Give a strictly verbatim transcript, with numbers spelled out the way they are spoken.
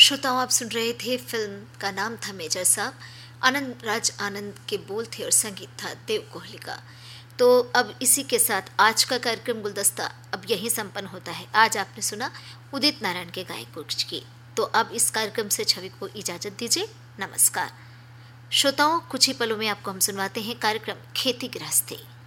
श्रोताओं, आप सुन रहे थे, फिल्म का नाम था मेजर साहब। आनंद राज आनंद के बोल थे और संगीत था देव कोहली का। तो अब इसी के साथ आज का कार्यक्रम गुलदस्ता अब यहीं संपन्न होता है। आज आपने सुना उदित नारायण के गायक कुछ की। तो अब इस कार्यक्रम से छवि को इजाजत दीजिए। नमस्कार श्रोताओं, कुछ ही पलों में आपको हम सुनवाते हैं कार्यक्रम खेती गृहस्थी।